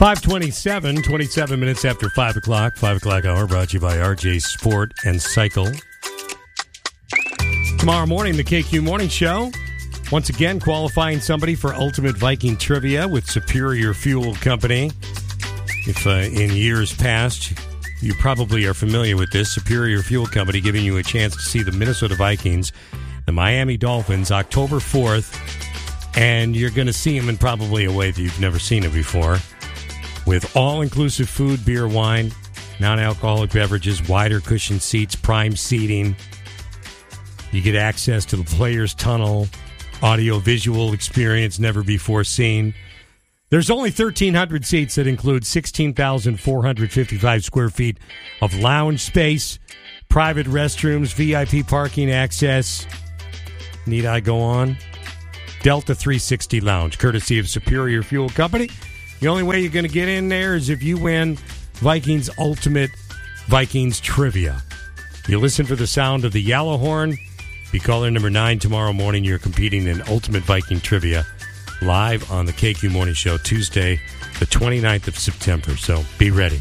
5:27, 27 minutes after 5 o'clock. 5 o'clock hour brought to you by RJ Sport and Cycle. Tomorrow morning, the KQ Morning Show. Once again, qualifying somebody for Ultimate Viking Trivia with Superior Fuel Company. If in years past, you probably are familiar with this, Superior Fuel Company giving you a chance to see the Minnesota Vikings, the Miami Dolphins, October 4th. And you're going to see them in probably a way that you've never seen it before. With all-inclusive food, beer, wine, non-alcoholic beverages, wider cushion seats, prime seating. You get access to the Players' Tunnel, audio-visual experience never before seen. There's only 1,300 seats that include 16,455 square feet of lounge space, private restrooms, VIP parking access. Need I go on? Delta 360 Lounge, courtesy of Superior Fuel Company. The only way you're going to get in there is if you win Vikings Ultimate Vikings Trivia. You listen for the sound of the yellow horn. Be caller number 9 tomorrow morning. You're competing in Ultimate Viking Trivia live on the KQ Morning Show Tuesday, the 29th of September. So be ready.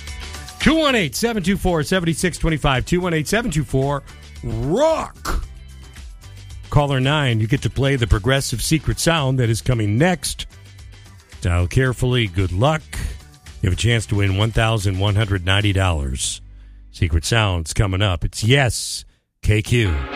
218-724-7625. 218-724-ROCK. Caller 9, you get to play the progressive secret sound that is coming next. Dial carefully. Good luck. You have a chance to win $1,190. Secret sound's coming up. It's Yes, KQ.